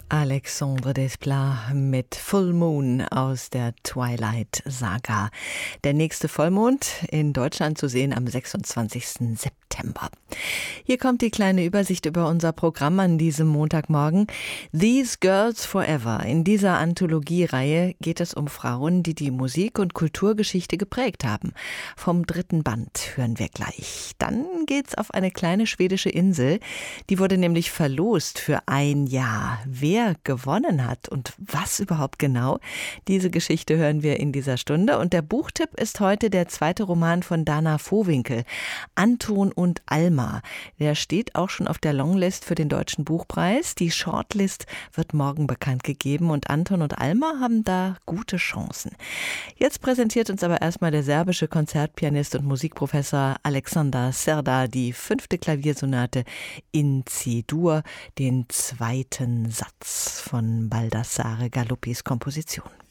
Alexandre Desplat mit Full Moon aus der Twilight Saga. Der nächste Vollmond in Deutschland zu sehen am 26. September. Hier kommt die kleine Übersicht über unser Programm an diesem Montagmorgen. These Girls Forever. In dieser Anthologiereihe geht es um Frauen, die die Musik- und Kulturgeschichte geprägt haben. Vom 3. Band hören wir gleich. Dann geht's auf eine kleine schwedische Insel. Die wurde nämlich verlost für ein Jahr. Wer gewonnen hat und was überhaupt genau, diese Geschichte hören wir in dieser Stunde. Und der Buchtipp ist heute der 2. Roman von Dana Vohwinkel, Anton und Alma. Der steht auch schon auf der Longlist für den Deutschen Buchpreis. Die Shortlist wird morgen bekannt gegeben und Anton und Alma haben da gute Chancen. Jetzt präsentiert uns aber erstmal der serbische Konzertpianist und Musikprofessor Alexander Serda die 5. Klaviersonate in C-Dur, den 2. Satz von Baldassare Galoppis Komposition.